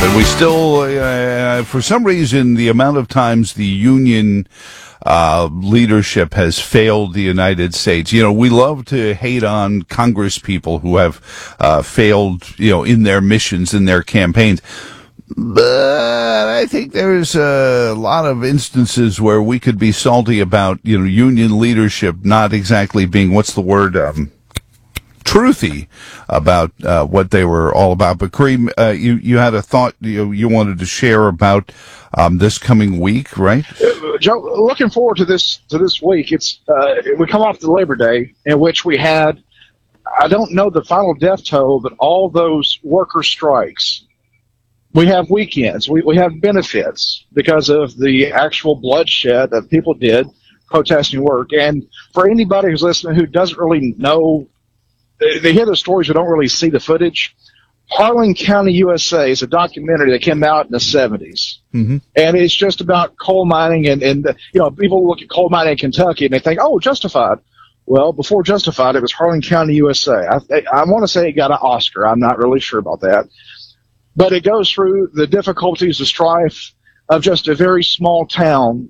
And we still, for some reason, the amount of times the union leadership has failed the United States. You know, we love to hate on Congress people who have failed, in their missions, in their campaigns. But I think there's a lot of instances where we could be salty about, union leadership not exactly being, what's the word, truthy about what they were all about. But Kareem, you had a thought you wanted to share about this coming week, right? Joe, looking forward to this week. It's we come off the Labor Day in which we had, I don't know the final death toll, but all those worker strikes. We have weekends. We have benefits because of the actual bloodshed that people did protesting work. And for anybody who's listening who doesn't really know, they hear the stories but don't really see the footage. Harlan County, USA is a documentary that came out in the 70s. Mm-hmm. And it's just about coal mining and people look at coal mining in Kentucky and they think, oh, Justified. Well, before Justified, it was Harlan County, USA. I want to say it got an Oscar. I'm not really sure about that. But it goes through the difficulties, the strife of just a very small town